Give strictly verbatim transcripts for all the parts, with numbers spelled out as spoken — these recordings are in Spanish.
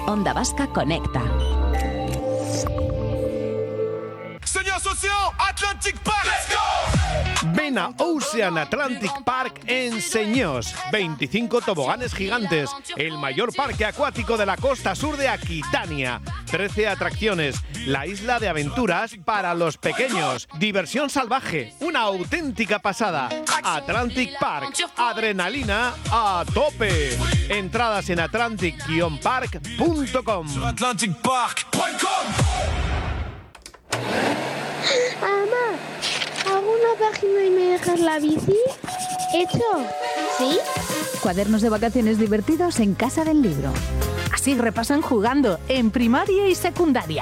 Onda Vasca Conecta. Señor socio, Atlantic Park. Let's go. Ven a Ocean Atlantic Park en Señós. veinticinco toboganes gigantes, el mayor parque acuático de la costa sur de Aquitania. trece atracciones, la isla de aventuras para los pequeños. Diversión salvaje, una auténtica pasada. Atlantic Park, adrenalina a tope. Entradas en atlantic guion park punto com. atlantic park punto com. Mamá, ¿hago una página y me dejas la bici? ¿Hecho? ¿Sí? Cuadernos de vacaciones divertidos en Casa del Libro. Así repasan jugando en primaria y secundaria.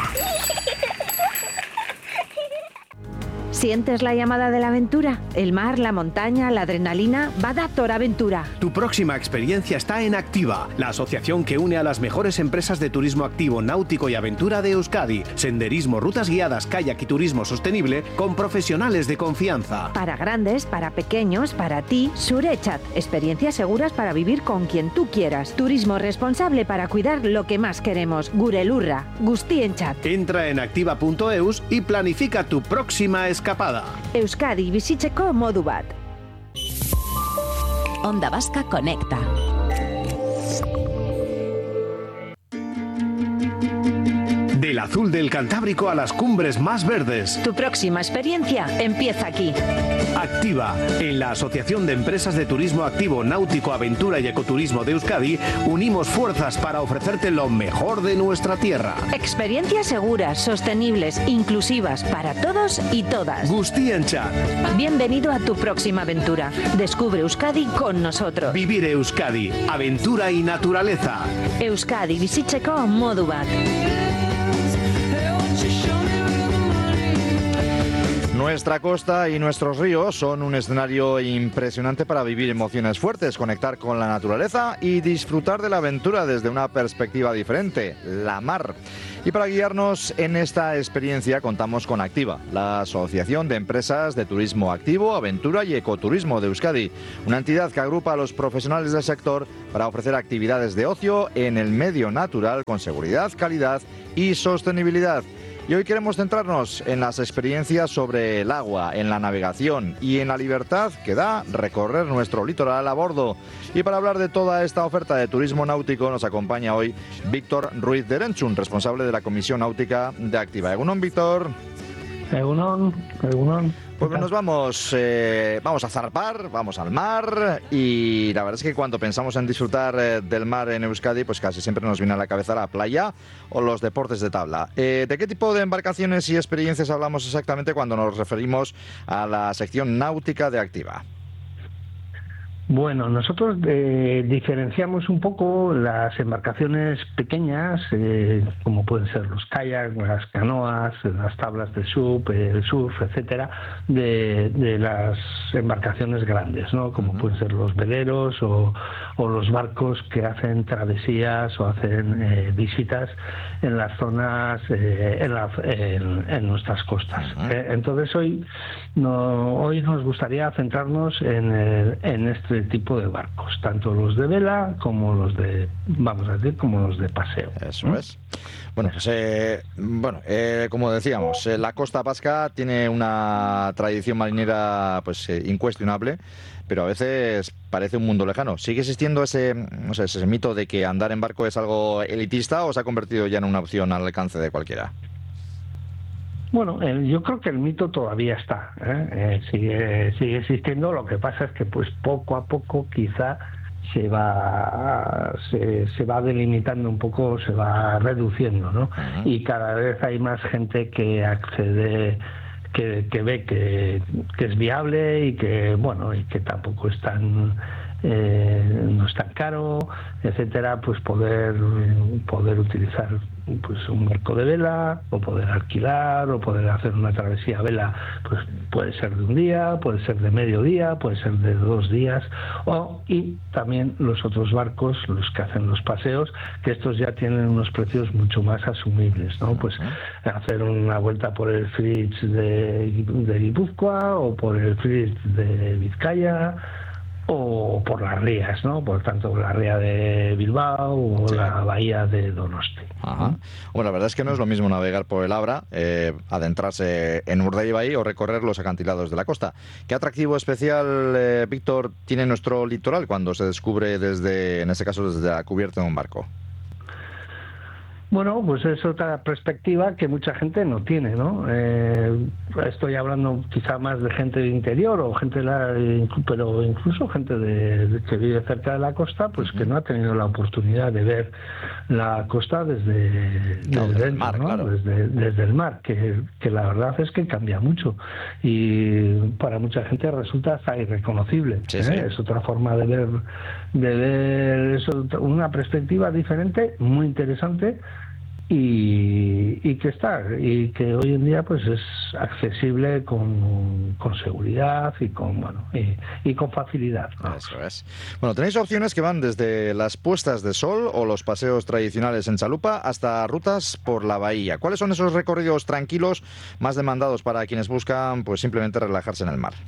¿Sientes la llamada de la aventura? El mar, la montaña, la adrenalina. Vada Aventura. Tu próxima experiencia está en Activa, la asociación que une a las mejores empresas de turismo activo, náutico y aventura de Euskadi. Senderismo, rutas guiadas, kayak y turismo sostenible con profesionales de confianza. Para grandes, para pequeños, para ti, Surechat. Experiencias seguras para vivir con quien tú quieras. Turismo responsable para cuidar lo que más queremos. Gurelurra, Guztienchat. Entra en activa punto eus y planifica tu próxima escapada. Euskadi bizitzeko modu bat. Onda Vasca Conecta. Del azul del Cantábrico a las cumbres más verdes. Tu próxima experiencia empieza aquí. Activa, en la Asociación de Empresas de Turismo Activo, Náutico, Aventura y Ecoturismo de Euskadi, unimos fuerzas para ofrecerte lo mejor de nuestra tierra. Experiencias seguras, sostenibles, inclusivas para todos y todas. Guztienchat. Bienvenido a tu próxima aventura. Descubre Euskadi con nosotros. Vivir Euskadi, aventura y naturaleza. Euskadi bizitzeko modu bat. Nuestra costa y nuestros ríos son un escenario impresionante para vivir emociones fuertes, conectar con la naturaleza y disfrutar de la aventura desde una perspectiva diferente, la mar. Y para guiarnos en esta experiencia contamos con Activa, la Asociación de Empresas de Turismo Activo, Aventura y Ecoturismo de Euskadi, una entidad que agrupa a los profesionales del sector para ofrecer actividades de ocio en el medio natural con seguridad, calidad y sostenibilidad. Y hoy queremos centrarnos en las experiencias sobre el agua, en la navegación y en la libertad que da recorrer nuestro litoral a bordo. Y para hablar de toda esta oferta de turismo náutico nos acompaña hoy Víctor Ruiz de Erenchun, responsable de la Comisión Náutica de Activa. Egunon, Víctor. Egunon, Egunon. Pues nos vamos, eh, vamos a zarpar, vamos al mar y la verdad es que cuando pensamos en disfrutar eh, del mar en Euskadi, pues casi siempre nos viene a la cabeza la playa o los deportes de tabla. Eh, ¿De qué tipo de embarcaciones y experiencias hablamos exactamente cuando nos referimos a la sección náutica de Activa? Bueno, nosotros eh, diferenciamos un poco las embarcaciones pequeñas, eh, como pueden ser los kayaks, las canoas, las tablas de surf, el surf, etcétera, de, de las embarcaciones grandes, ¿no? Como uh-huh. pueden ser los veleros o, o los barcos que hacen travesías o hacen eh, visitas en las zonas, eh, en, la, en, en nuestras costas. Uh-huh. Eh, entonces hoy, no, hoy nos gustaría centrarnos en, el, en este tipo de barcos, tanto los de vela como los de, vamos a decir, como los de paseo. Eso ¿Mm? es. Bueno, pues, eh, bueno eh, como decíamos, eh, la costa vasca tiene una tradición marinera pues eh, incuestionable, pero a veces parece un mundo lejano. ¿Sigue existiendo ese, no sé, ese mito de que andar en barco es algo elitista o se ha convertido ya en una opción al alcance de cualquiera? Bueno, el, yo creo que el mito todavía está, ¿eh? Eh, sigue, sigue existiendo. Lo que pasa es que, pues, poco a poco, quizá se va, se, se va delimitando un poco, se va reduciendo, ¿no? Uh-huh. Y cada vez hay más gente que accede, que, que ve que, que es viable y que, bueno, y que tampoco es tan eh, no es tan caro, etcétera, pues poder poder utilizar pues un barco de vela, o poder alquilar, o poder hacer una travesía a vela, pues puede ser de un día, puede ser de medio día, puede ser de dos días, o y también los otros barcos, los que hacen los paseos, que estos ya tienen unos precios mucho más asumibles, ¿no? Pues hacer una vuelta por el Fritz de, de Guipúzcoa, o por el Fritz de Vizcaya, o por las rías, ¿no? Por tanto, la ría de Bilbao o sí. la bahía de Donosti. Ajá. Bueno, la verdad es que no es lo mismo navegar por el Abra, eh, adentrarse en Urdaibai o recorrer los acantilados de la costa. ¿Qué atractivo especial, eh, Víctor, tiene nuestro litoral cuando se descubre desde, en este caso, desde la cubierta de un barco? Bueno, pues es otra perspectiva que mucha gente no tiene, ¿no? Eh, estoy hablando quizá más de gente de interior o gente de la, pero incluso gente de, de que vive cerca de la costa, pues que no ha tenido la oportunidad de ver la costa desde, no, desde, desde dentro, el mar, ¿no? Claro. Desde, desde el mar, que, que la verdad es que cambia mucho y para mucha gente resulta hasta irreconocible. Sí, ¿eh? sí. Es otra forma de ver, de ver eso, una perspectiva diferente, muy interesante. Y, y que está y que hoy en día pues es accesible con, con seguridad y con bueno y, y con facilidad, ¿no? Eso es. Bueno, tenéis opciones que van desde las puestas de sol o los paseos tradicionales en chalupa hasta rutas por la bahía. ¿Cuáles son esos recorridos tranquilos más demandados para quienes buscan pues simplemente relajarse en el mar?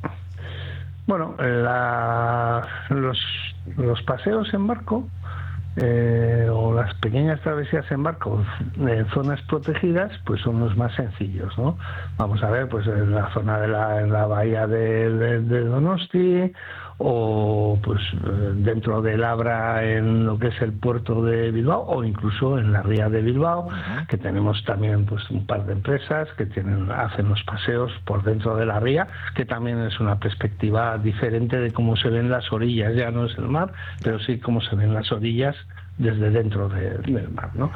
Bueno, la, los, los paseos en barco Eh, o las pequeñas travesías en barco en zonas protegidas pues son los más sencillos, ¿no? Vamos a ver, pues en la zona de la, en la bahía de, de, de Donosti o pues dentro del Abra en lo que es el puerto de Bilbao o incluso en la ría de Bilbao, que tenemos también pues un par de empresas que tienen hacen los paseos por dentro de la ría, que también es una perspectiva diferente de cómo se ven las orillas, ya no es el mar, pero sí cómo se ven las orillas desde dentro de, del mar, ¿no?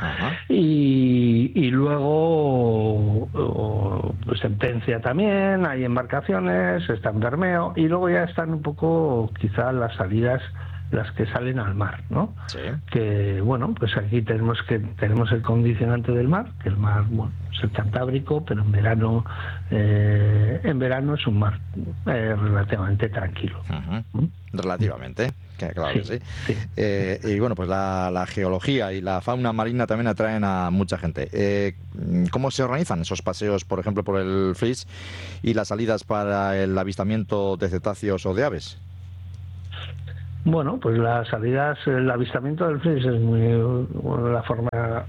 Y, y luego o, pues en Tencia también hay embarcaciones, está en Bermeo y luego ya están un poco quizás las salidas las que salen al mar, ¿no? Sí. Que bueno, pues aquí tenemos que tenemos el condicionante del mar, que el mar bueno es el Cantábrico, pero en verano eh, en verano es un mar eh, relativamente tranquilo. Uh-huh. ¿Mm? Relativamente. Claro que sí. sí. Eh, y bueno, pues la, la geología y la fauna marina también atraen a mucha gente. Eh, ¿Cómo se organizan esos paseos, por ejemplo, por el Flix y las salidas para el avistamiento de cetáceos o de aves? Bueno, pues las salidas, el avistamiento del Flix es muy, bueno, la forma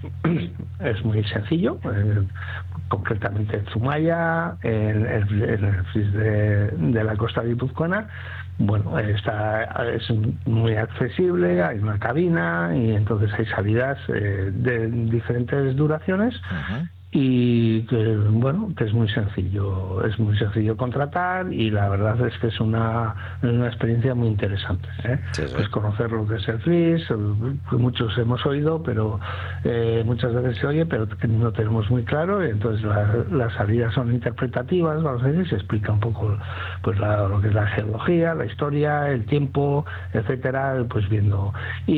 es muy sencillo, eh, concretamente en Zumaya, en, en, en el Flix de, de la costa guipuzcoana. Bueno, está es muy accesible, hay una cabina y entonces hay salidas eh, de diferentes duraciones. Uh-huh. Y que bueno, que es muy sencillo, es muy sencillo contratar y la verdad es que es una, una experiencia muy interesante, ¿eh? Sí, sí. Pues conocer lo que es el Flix, que muchos hemos oído, pero eh, muchas veces se oye, pero que no tenemos muy claro, y entonces la, las salidas son interpretativas, vamos a decir, se explica un poco pues la, lo que es la geología, la historia, el tiempo, etcétera, pues viendo. Y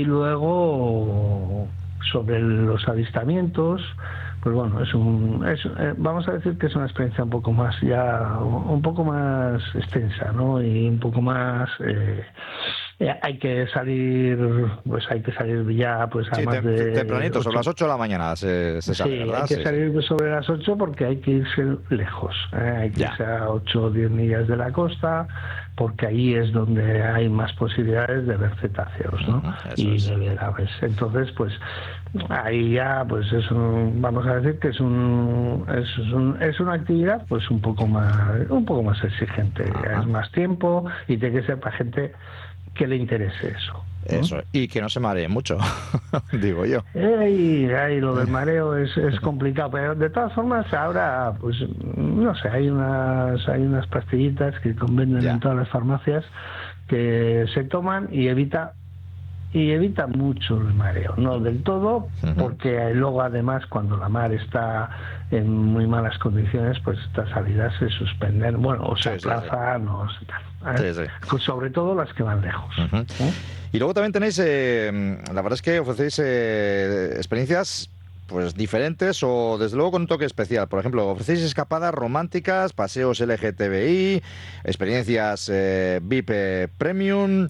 luego sobre los avistamientos, pues bueno, es un es, eh, vamos a decir que es una experiencia un poco más ya un poco más extensa, ¿no? Y un poco más eh, eh, hay que salir pues hay que salir ya pues sí, además te, de tempranito, sobre las ocho de la mañana se, se sale, sí, ¿verdad? hay que sí, salir sí. sobre las ocho porque hay que irse lejos, ¿eh? Hay que ya. irse a ocho o diez millas de la costa, porque ahí es donde hay más posibilidades de ver cetáceos, ¿no? Uh-huh, y es. de ver aves. Entonces, pues ahí ya pues es un, vamos a decir que es un es, un, es una actividad pues un poco más un poco más exigente, uh-huh. Es más tiempo y tiene que ser para gente que le interese eso. Eso, y que no se maree mucho, digo yo. Ay, ay, lo del mareo es, es complicado, pero de todas formas ahora, pues, no sé, hay unas hay unas pastillitas que venden ya. en todas las farmacias que se toman y evita y evita mucho el mareo, no del todo, uh-huh. porque luego además cuando la mar está en muy malas condiciones, pues estas salidas se suspenden, bueno, o se sí, aplazan sí, sí. o se tal, ¿eh? sí, sí. Sobre todo las que van lejos. Uh-huh. ¿eh? Y luego también tenéis, eh, la verdad es que ofrecéis eh, experiencias pues diferentes o desde luego con un toque especial. Por ejemplo, ofrecéis escapadas románticas, paseos L G T B I, experiencias eh, V I P Premium.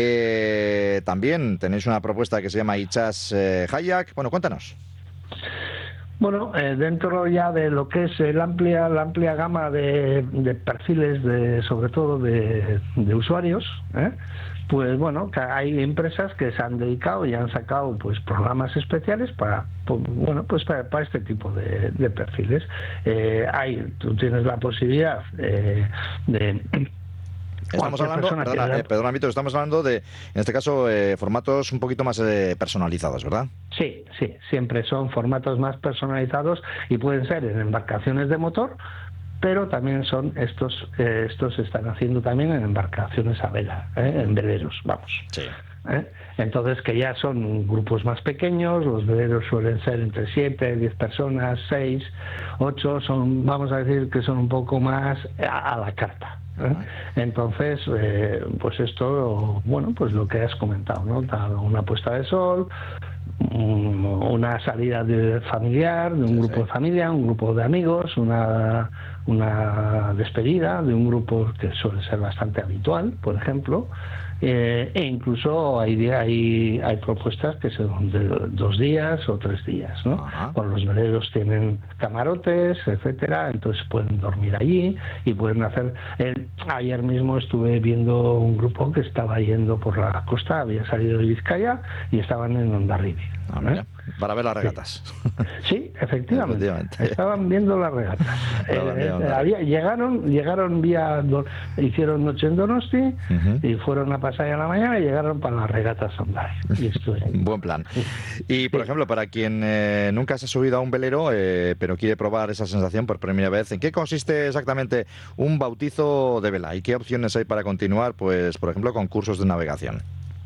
Eh, también tenéis una propuesta que se llama Ichas eh, Hayak. Bueno, cuéntanos. Bueno, eh, dentro ya de lo que es el amplia, la amplia gama de, de perfiles, de, sobre todo de, de usuarios, ¿eh? Pues bueno, que hay empresas que se han dedicado y han sacado pues programas especiales para, pues, bueno, pues para, para este tipo de, de perfiles. Eh, hay, tú tienes la posibilidad eh, de Estamos hablando, perdona, eh, perdona, Víctor, estamos hablando de, en este caso, eh, formatos un poquito más eh, personalizados, ¿verdad? Sí, sí, siempre son formatos más personalizados y pueden ser en embarcaciones de motor, pero también son estos, eh, estos se están haciendo también en embarcaciones a vela, ¿eh? En veleros, vamos. Sí. ¿Eh? Entonces, que ya son grupos más pequeños, los veleros suelen ser entre siete, diez personas, seis, ocho, son, vamos a decir que son un poco más a, a la carta. ¿Eh? Entonces, eh, pues esto, bueno, pues lo que has comentado, ¿no? Una puesta de sol, una salida de familiar, de un grupo de familia, un grupo de amigos, una, una despedida de un grupo que suele ser bastante habitual, por ejemplo. Eh, e incluso hay, hay hay propuestas que son de dos días o tres días, ¿no? Ajá. Con los veleros tienen camarotes, etcétera, entonces pueden dormir allí y pueden hacer. Eh, ayer mismo estuve viendo un grupo que estaba yendo por la costa, había salido de Vizcaya y estaban en Hondarribia. Ah, ¿eh? Para ver las regatas. Sí, efectivamente. efectivamente. Estaban viendo las regatas. eh, eh, había, llegaron, llegaron vía, do, hicieron noche en Donosti uh-huh. y fueron a pasar a la mañana y llegaron para las regatas Hondarribia. Y estuve ahí. Buen plan. Y por sí. ejemplo, para quien eh, nunca se ha subido a un velero, eh, pero quiere probar esa sensación por primera vez, ¿en qué consiste exactamente un bautizo de vela? ¿Y qué opciones hay para continuar, pues, por ejemplo, con cursos de navegación?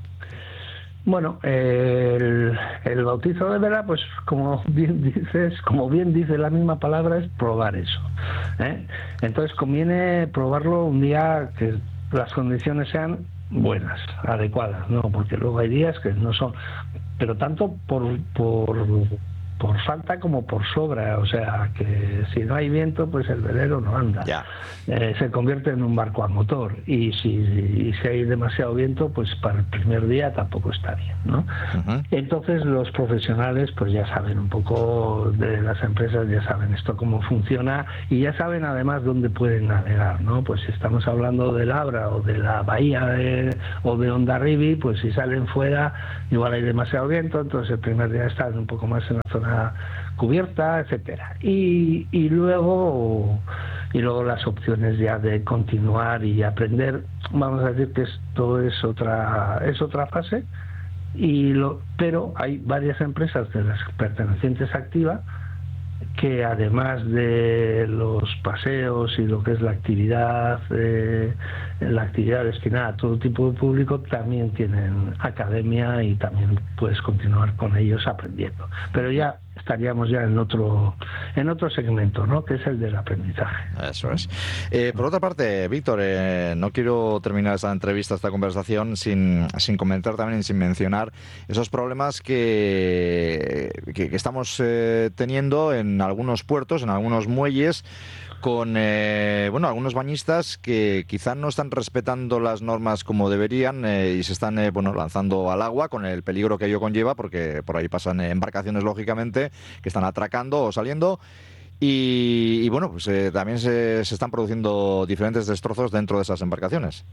Bueno, eh, el, el bautizo de vela, pues como bien dices, como bien dice la misma palabra, es probar eso, ¿eh? Entonces conviene probarlo un día que las condiciones sean buenas, adecuadas, ¿no? Porque luego hay días que no son, pero tanto por por por falta como por sobra, o sea, que si no hay viento, pues el velero no anda. Ya. Eh, se convierte en un barco a motor, y si, y si hay demasiado viento, pues para el primer día tampoco está bien, ¿no? Uh-huh. Entonces los profesionales pues ya saben un poco, de las empresas ya saben esto cómo funciona, y ya saben además dónde pueden navegar, ¿no? Pues si estamos hablando del Abra o de la bahía de, o de Hondarribia, pues si salen fuera igual hay demasiado viento, entonces el primer día están un poco más en la zona cubierta, etcétera, y, y luego y luego las opciones ya de continuar y aprender, vamos a decir que esto es otra es otra fase, y lo, pero hay varias empresas de las pertenecientes a Activa que además de los paseos y lo que es la actividad eh, la actividad destinada a todo tipo de público, también tienen academia y también puedes continuar con ellos aprendiendo, pero ya estaríamos ya en otro en otro segmento, ¿no? Que es el del aprendizaje. Eso es. Eh, por otra parte, Víctor, eh, no quiero terminar esta entrevista, esta conversación sin, sin comentar también, sin mencionar esos problemas que, que, que estamos eh, teniendo en algunos puertos, en algunos muelles, con eh, bueno, algunos bañistas que quizá no están respetando las normas como deberían eh, y se están eh, bueno, lanzando al agua con el peligro que ello conlleva, porque por ahí pasan eh, embarcaciones, lógicamente, que están atracando o saliendo. Y, y bueno, pues eh, también se, se están produciendo diferentes destrozos dentro de esas embarcaciones.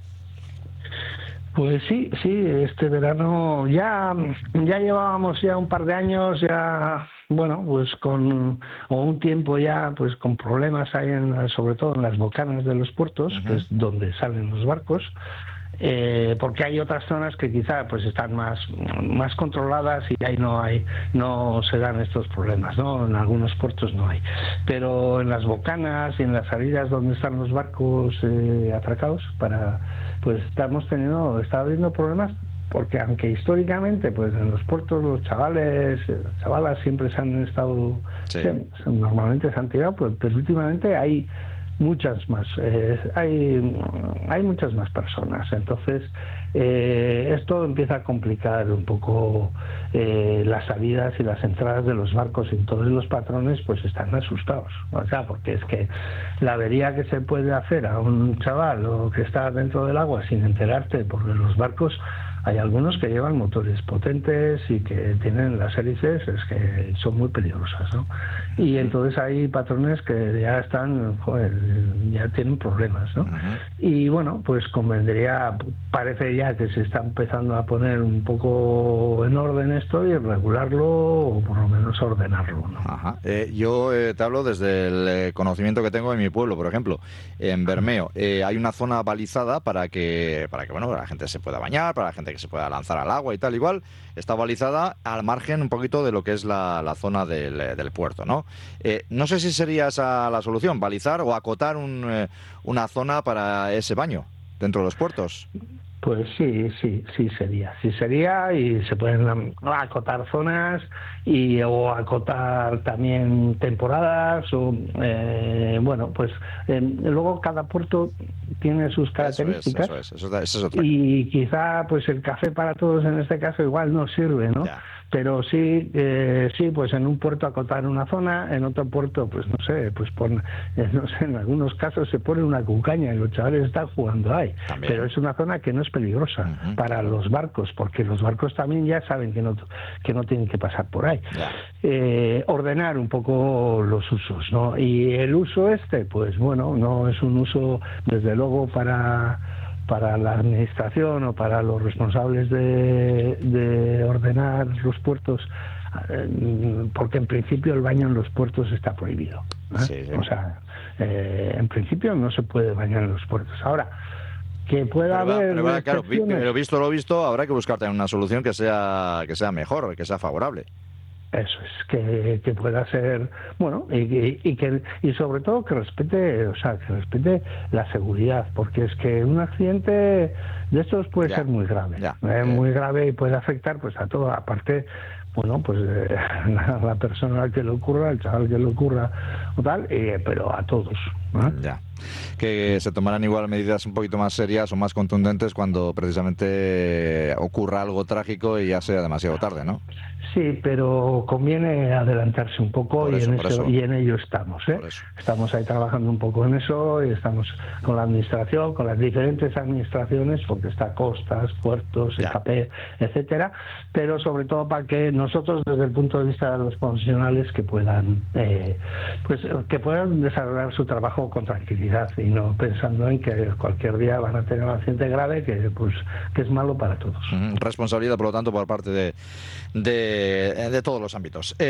Pues sí, sí, este verano ya ya llevábamos ya un par de años ya, bueno, pues con o un tiempo ya pues con problemas ahí en, sobre todo en las bocanas de los puertos, uh-huh. que es donde salen los barcos. Eh, porque hay otras zonas que quizá pues están más más controladas y ahí no hay no se dan estos problemas, ¿no? En algunos puertos no hay, pero en las bocanas y en las salidas donde están los barcos eh, atracados para pues estamos teniendo está habiendo problemas, porque aunque históricamente pues en los puertos los chavales las chavalas siempre se han estado sí. se, normalmente se han tirado, pues, pero últimamente hay muchas más eh, hay hay muchas más personas, entonces eh, esto empieza a complicar un poco eh, las salidas y las entradas de los barcos, y todos los patrones pues están asustados, o sea, porque es que la avería que se puede hacer a un chaval o que está dentro del agua sin enterarte, porque los barcos hay algunos que llevan motores potentes y que tienen las hélices, es que son muy peligrosas, ¿no? Y entonces hay patrones que ya están, joder, ya tienen problemas, ¿no? Uh-huh. Y bueno, pues convendría, parece ya que se está empezando a poner un poco en orden esto y regularlo, o por lo menos ordenarlo, ¿no? Ajá. Eh, yo eh, te hablo desde el eh, conocimiento que tengo en mi pueblo, por ejemplo, en Bermeo, eh, hay una zona balizada para que, para que bueno, la gente se pueda bañar, para la gente que se pueda lanzar al agua y tal, igual, está balizada al margen un poquito de lo que es la, la zona del, del puerto, ¿no? Eh, no sé si sería esa la solución, balizar o acotar un, eh, una zona para ese baño dentro de los puertos. Pues sí, sí, sí sería, sí sería, y se pueden acotar zonas y o acotar también temporadas, o eh, bueno, pues eh, luego cada puerto tiene sus características. Eso es, eso es, eso es, eso es otra. Y quizá pues el café para todos en este caso igual no sirve, ¿no? Ya. Pero sí, eh, sí, pues en un puerto acotar una zona, en otro puerto, pues no sé, pues pon, eh, no sé, en algunos casos se pone una cucaña y los chavales están jugando ahí. También. Pero es una zona que no es peligrosa uh-huh. para los barcos, porque los barcos también ya saben que no que no tienen que pasar por ahí. Eh, ordenar un poco los usos, ¿no? Y el uso este, pues bueno, no es un uso, desde luego, para para la administración o para los responsables de, de ordenar los puertos, eh, porque en principio el baño en los puertos está prohibido, ¿eh? Sí, sí. O sea, eh, en principio no se puede bañar en los puertos. Ahora, que pueda pero haber... Va, pero va, claro, pero visto lo visto, habrá que buscar también una solución que sea, que sea mejor, que sea favorable. Eso es, que, que pueda ser, bueno, y, y, y que y sobre todo que respete, o sea, que respete la seguridad, porque es que un accidente de estos puede ya, ser muy grave, ya, eh, muy grave y puede afectar pues a todo, aparte, bueno, pues eh, la, la persona al que le ocurra, el chaval que le ocurra o tal, eh, pero a todos, ¿no? Ya. Que se tomarán igual medidas un poquito más serias o más contundentes cuando precisamente ocurra algo trágico y ya sea demasiado tarde, ¿no? Sí, pero conviene adelantarse un poco eso, y, en eso, eso. y en ello estamos, ¿eh? Estamos ahí trabajando un poco en eso y estamos con la administración, con las diferentes administraciones, porque está costas, puertos, S K P, etcétera, pero sobre todo para que nosotros, desde el punto de vista de los profesionales, que puedan, eh, pues que puedan desarrollar su trabajo con tranquilidad y no pensando en que cualquier día van a tener un accidente grave que pues que es malo para todos. Responsabilidad, por lo tanto, por parte de de, de todos los ámbitos. Eh,